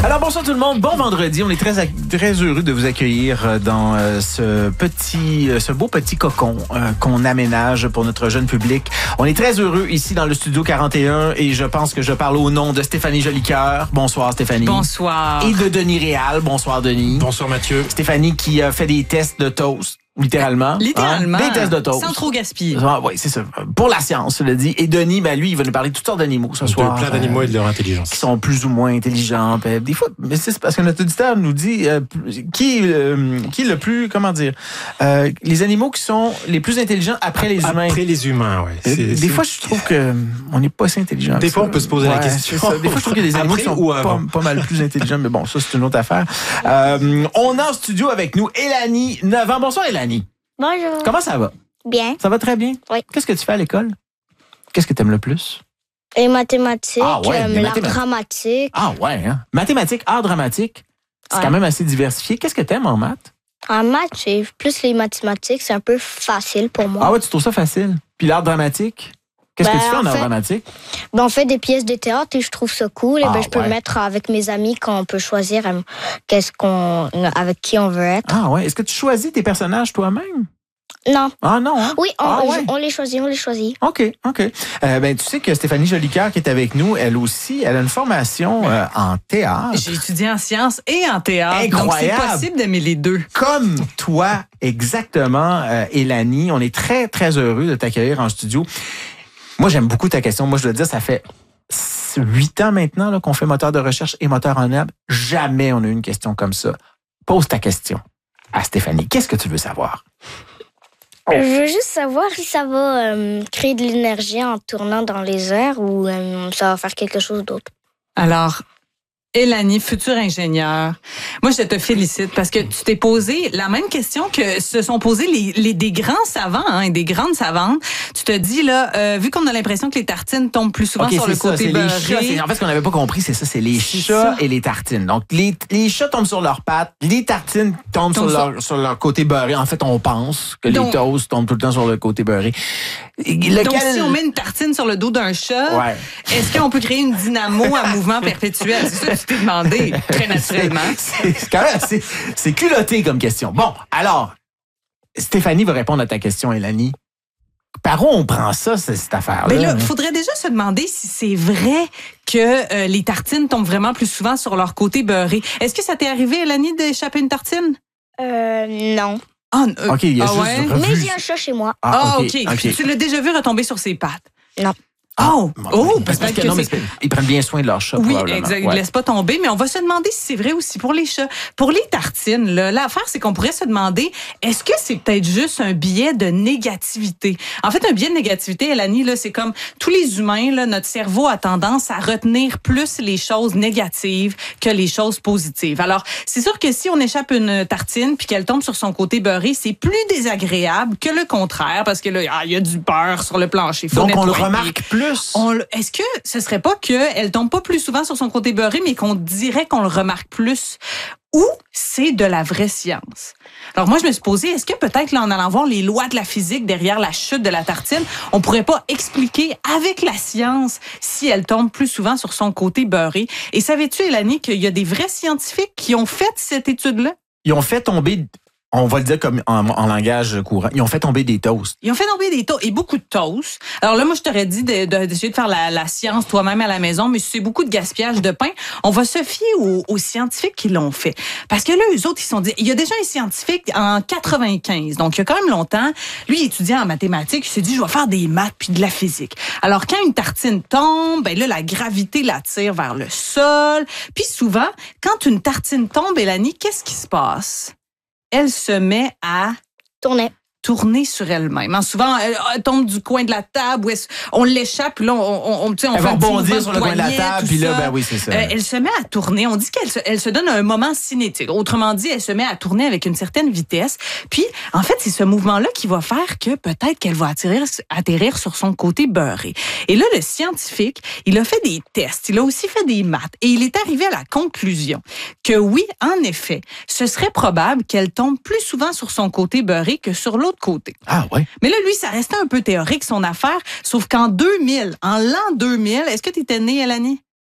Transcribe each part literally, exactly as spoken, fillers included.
Alors bonsoir tout le monde, bon vendredi. On est très très heureux de vous accueillir dans euh, ce petit, euh, ce beau petit cocon euh, qu'on aménage pour notre jeune public. On est très heureux ici dans le studio quarante et un et je pense que je parle au nom de Stéphanie Jolicoeur. Bonsoir Stéphanie. Bonsoir. Et de Denis Réal. Bonsoir Denis. Bonsoir Mathieu. Stéphanie qui a fait des tests de toast. Littéralement. Littéralement. Hein? Des tests de toast. Sans trop gaspiller. Ah, oui, c'est ça. Pour la science, je le dis. Et Denis, ben, lui, il va nous parler de toutes sortes d'animaux ce de soir. De plein d'animaux euh, et de leur intelligence. Qui sont plus ou moins intelligents. Ben, des fois, mais c'est parce que notre auditeur nous dit euh, qui, euh, qui est le plus, comment dire, euh, les animaux qui sont les plus intelligents après les humains. Après les humains, oui. Euh, des c'est... fois, je trouve que on n'est pas assez intelligent. Des fois, ça. on peut se poser ouais, la question. Des fois, je trouve que les animaux sont pas, pas mal plus intelligents, mais bon, ça, c'est une autre affaire. Euh, on a en studio avec nous Élanie, neuf ans. Bonsoir, Élanie. Bonjour. Comment ça va? Bien. Ça va très bien? Oui. Qu'est-ce que tu fais à l'école? Qu'est-ce que tu aimes le plus? Les mathématiques, ah ouais, euh, les l'art mathématiques. dramatique. Ah ouais, hein? Mathématiques, art dramatique, c'est ouais. quand même assez diversifié. Qu'est-ce que tu aimes en maths? En maths, c'est plus les mathématiques, c'est un peu facile pour moi. Ah ouais, tu trouves ça facile? Puis l'art dramatique? Qu'est-ce ben, que tu fais en, en art fait, dramatique? Ben, on fait des pièces de théâtre et je trouve ça cool. Ah, et ben, je peux ouais. le mettre avec mes amis quand on peut choisir euh, qu'est-ce qu'on, avec qui on veut être. Ah ouais. Est-ce que tu choisis tes personnages toi-même? Non. Ah non, hein? Oui, on, ah, on, ouais. on les choisit, on les choisit. OK, OK. Euh, ben, tu sais que Stéphanie Jolicoeur qui est avec nous, elle aussi, elle a une formation euh, en théâtre. J'ai étudié en sciences et en théâtre. Incroyable. Donc, c'est possible d'aimer les deux. Comme toi, exactement, euh, Élanie. On est très, très heureux de t'accueillir en studio. Moi, j'aime beaucoup ta question. Moi, je dois dire, ça fait huit ans maintenant là, qu'on fait moteur de recherche et moteur en herbe. Jamais on a eu une question comme ça. Pose ta question à Stéphanie. Qu'est-ce que tu veux savoir? Oh. Je veux juste savoir si ça va euh, créer de l'énergie en tournant dans les airs ou euh, ça va faire quelque chose d'autre. Alors, Élanie, future ingénieure, moi, je te félicite parce que tu t'es posé la même question que se sont posés les, les, des grands savants hein, et des grandes savantes. Tu te dis, là, euh, vu qu'on a l'impression que les tartines tombent plus souvent okay, sur le ça, côté beurré. Chats, en fait, ce qu'on n'avait pas compris, c'est ça, c'est les c'est chats ça. et les tartines. Donc, les, les chats tombent sur leurs pattes, les tartines tombent sur leur, sur leur côté beurré. En fait, on pense que Donc, les toasts tombent tout le temps sur le côté beurré. Lequel... Donc, si on met une tartine sur le dos d'un chat, ouais. est-ce qu'on peut créer une dynamo à mouvement perpétuel? C'est ça que tu t'es demandé, très naturellement. C'est, c'est quand même assez, c'est culotté comme question. Bon, alors, Stéphanie va répondre à ta question, Élanie. Par où on prend ça, cette affaire-là? Ben là, il faudrait déjà se demander si c'est vrai que euh, les tartines tombent vraiment plus souvent sur leur côté beurré. Est-ce que ça t'est arrivé, Élanie, d'échapper une tartine? Euh, non. Ah, euh, OK, il y a ah juste ouais? revu... Mais j'ai un chat chez moi. Ah, ah OK. okay. Tu l'as déjà vu retomber sur ses pattes? Non. Oh, ah, oh, parce que, que non, mais ils prennent bien soin de leur chat. Oui, exact. Ils ne laissent pas tomber, mais on va se demander si c'est vrai aussi pour les chats. Pour les tartines, là, l'affaire, c'est qu'on pourrait se demander, est-ce que c'est peut-être juste un biais de négativité? En fait, un biais de négativité, Élanie, là, c'est comme tous les humains, là, notre cerveau a tendance à retenir plus les choses négatives que les choses positives. Alors, c'est sûr que si on échappe une tartine puis qu'elle tombe sur son côté beurré, c'est plus désagréable que le contraire, parce que là, il ah, y a du beurre sur le plancher. Faut Donc, nettoyer. On le remarque plus. On, est-ce que ce serait pas qu'elle tombe pas plus souvent sur son côté beurré, mais qu'on dirait qu'on le remarque plus? Ou c'est de la vraie science? Alors moi, je me suis posé, est-ce que peut-être là, en allant voir les lois de la physique derrière la chute de la tartine, on pourrait pas expliquer avec la science si elle tombe plus souvent sur son côté beurré? Et savais-tu, Élanie, qu'il y a des vrais scientifiques qui ont fait cette étude-là? Ils ont fait tomber... On va le dire comme en, en langage courant. Ils ont fait tomber des toasts. Ils ont fait tomber des toasts et beaucoup de toasts. Alors là, moi, je t'aurais dit de, de, d'essayer de faire la, la science toi-même à la maison, mais si c'est beaucoup de gaspillage de pain, on va se fier aux, aux scientifiques qui l'ont fait. Parce que là, eux autres, ils sont dit, il y a déjà un scientifique en quatre-vingt-quinze, donc il y a quand même longtemps, lui, il étudiait en mathématiques, il s'est dit, je vais faire des maths puis de la physique. Alors, quand une tartine tombe, ben là, la gravité l'attire vers le sol. Puis souvent, quand une tartine tombe, Élanie, qu'est-ce qui se passe? Elle se met à tourner. tourner sur elle-même. Hein, souvent, elle, elle tombe du coin de la table, où on l'échappe, puis là, on, on, on, on elle fait va un rebondir sur le poignet, coin de la table, puis là, ben oui, c'est ça. Euh, elle se met à tourner. On dit qu'elle se, elle se donne un moment cinétique. Autrement dit, elle se met à tourner avec une certaine vitesse. Puis, en fait, c'est ce mouvement-là qui va faire que peut-être qu'elle va atterrir, atterrir sur son côté beurré. Et là, le scientifique, il a fait des tests, il a aussi fait des maths, et il est arrivé à la conclusion que oui, en effet, ce serait probable qu'elle tombe plus souvent sur son côté beurré que sur l'autre côté. Ah ouais. Mais là, lui, ça restait un peu théorique, son affaire, sauf qu'en deux mille, en l'an deux mille, est-ce que tu étais née, Élanie?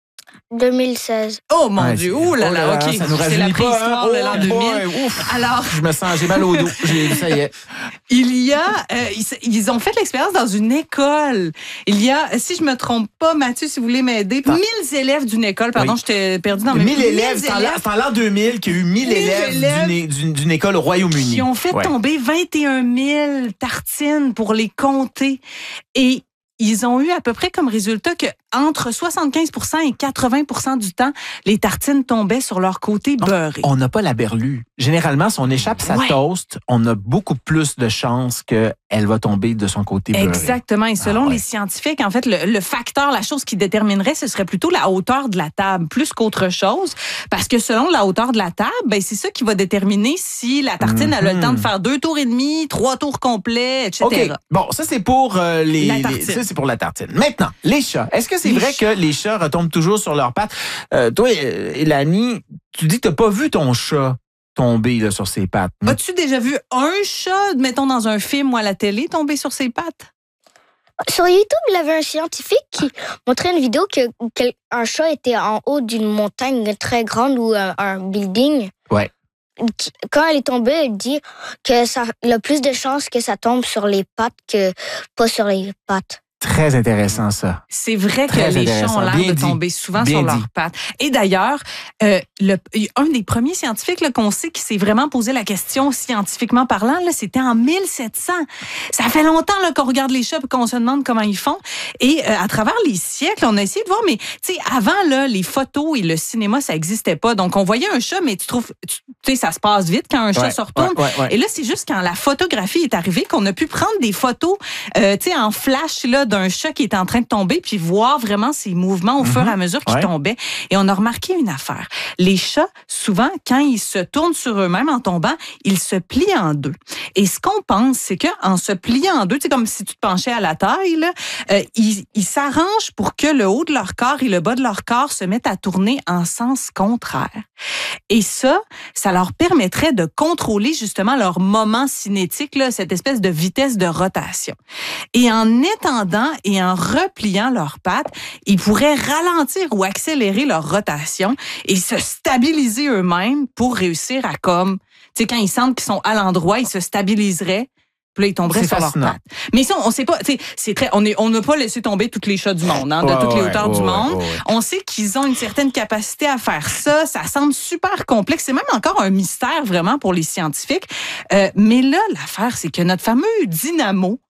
deux mille seize. Oh mon Ouais, Dieu, c'est- oh là oh là là, là, OK. ça nous C'est rajeunit la pas, préhistoire hein? de l'an Oh deux mille. boy, ouf. Alors, Je me sens, j'ai mal au dos. J'ai, ça y est. il y a, euh, ils, ils ont fait l'expérience dans une école. Il y a, si je me trompe pas, Mathieu, si vous voulez m'aider, Ah. mille élèves d'une école. Pardon, Oui. j'étais perdue dans mes mille élèves, c'est en l'an- élèves c'est en l'an deux mille qu'il y a eu mille mille élèves élèves d'une, é- d'une, d'une école au Royaume-Uni. qui ont fait Ouais. tomber vingt et un mille tartines pour les compter. Et ils ont eu à peu près comme résultat que entre soixante-quinze pour cent et quatre-vingts pour cent du temps, les tartines tombaient sur leur côté beurré. On n'a pas la berlue. Généralement, si on échappe sa Ouais. toast, on a beaucoup plus de chances qu'elle va tomber de son côté beurré. Exactement. Et selon Ah ouais. les scientifiques, en fait, le, le facteur, la chose qui déterminerait, ce serait plutôt la hauteur de la table, plus qu'autre chose. Parce que selon la hauteur de la table, ben, c'est ça qui va déterminer si la tartine elle a le temps de faire deux tours et demi, trois tours complets, et cetera. OK. Bon, ça, c'est pour euh, les, La les- tartine. ça, c'est pour la tartine. Maintenant, les chats. Est-ce que c'est Les vrai chats. que les chats retombent toujours sur leurs pattes? Euh, toi, euh, Élanie, tu dis que t'as pas vu ton chat tomber là, sur ses pattes. hein? As-tu déjà vu un chat, mettons dans un film ou à la télé, tomber sur ses pattes? Sur YouTube, il y avait un scientifique qui montrait une vidéo que, que un chat était en haut d'une montagne très grande ou un, un building. Ouais. Qui- Quand elle est tombée, il dit que ça il a plus de chances que ça tombe sur les pattes que pas sur les pattes. Très intéressant, ça. C'est vrai Très que les chats intéressant. ont l'air Bien de dit. tomber souvent Bien sur dit. leurs pattes. Et d'ailleurs, euh, le, un des premiers scientifiques là, qu'on sait qui s'est vraiment posé la question scientifiquement parlant, là, c'était en mille sept cents. Ça fait longtemps là, qu'on regarde les chats et qu'on se demande comment ils font. Et euh, à travers les siècles, on a essayé de voir, mais tu sais, avant, là, les photos et le cinéma, ça n'existait pas. Donc, on voyait un chat, mais tu trouves, tu sais, ça se passe vite quand un chat Ouais, se retourne. ouais, ouais, ouais. Et là, c'est juste quand la photographie est arrivée qu'on a pu prendre des photos, euh, tu sais, en flash là d'un chat qui est en train de tomber, puis voir vraiment ses mouvements au fur et à mesure qu'il Ouais. tombait. Et on a remarqué une affaire. Les chats, souvent, quand ils se tournent sur eux-mêmes en tombant, ils se plient en deux. Et ce qu'on pense, c'est que en se pliant en deux, c'est comme si tu te penchais à la taille, là, euh, ils ils s'arrangent pour que le haut de leur corps et le bas de leur corps se mettent à tourner en sens contraire. Et ça, ça leur permettrait de contrôler justement leur moment cinétique, là, cette espèce de vitesse de rotation. Et en étendant et en repliant leurs pattes, ils pourraient ralentir ou accélérer leur rotation et se stabiliser eux-mêmes pour réussir à comme, tu sais, quand ils sentent qu'ils sont à l'endroit, ils se stabiliseraient. Puis là, ils tomberaient C'est sur leurs fascinant. pattes. Mais ça, on sait pas, tu sais, c'est très, on est, on n'a pas laissé tomber tous les chats du monde, hein, de Ouais, toutes les ouais, hauteurs du ouais, monde. ouais, ouais. On sait qu'ils ont une certaine capacité à faire ça. Ça semble super complexe. C'est même encore un mystère vraiment pour les scientifiques. Euh, mais là, l'affaire, c'est que notre fameux dynamo,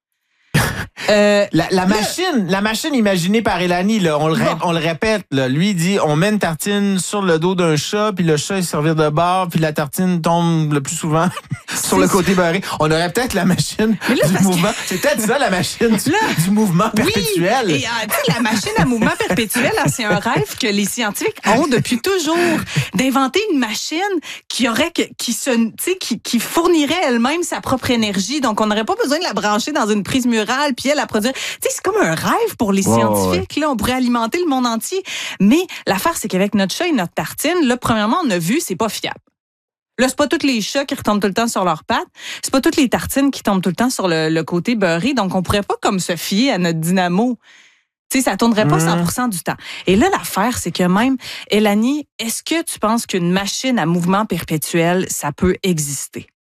euh, La, la machine, la machine imaginée par Élanie, là, on, le ré- Bon. on le répète, là, lui il dit on met une tartine sur le dos d'un chat, puis le chat il se revire de bord, puis la tartine tombe le plus souvent sur le côté beurré. On aurait peut-être la machine Mais là, du parce que- mouvement. C'est peut-être ça la machine du, Là, du mouvement perpétuel. Oui, et euh, tu sais, la machine à mouvement perpétuel, hein, c'est un rêve que les scientifiques ont depuis toujours, d'inventer une machine qui aurait que, qui se, tu sais, qui, qui fournirait elle-même sa propre énergie. Donc, on n'aurait pas besoin de la brancher dans une prise murale puis elle à produire. Tu sais, c'est comme un rêve pour les Ouais, scientifiques. Là, on pourrait alimenter le monde entier. Mais l'affaire, c'est qu'avec notre chat et notre tartine, là, premièrement, on a vu, c'est pas fiable. Là, c'est pas tous les chats qui retombent tout le temps sur leurs pattes. C'est pas toutes les tartines qui tombent tout le temps sur le, le côté beurré. Donc, on pourrait pas comme se fier à notre dynamo. Tu sais, ça tournerait pas cent pour cent du temps. Et là, l'affaire, c'est que même, Élanie, est-ce que tu penses qu'une machine à mouvement perpétuel, ça peut exister?